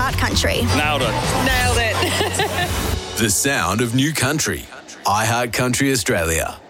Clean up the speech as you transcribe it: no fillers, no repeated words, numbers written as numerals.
iHeart Country. Nailed it. Nailed it. The sound of new country. iHeart Country Australia.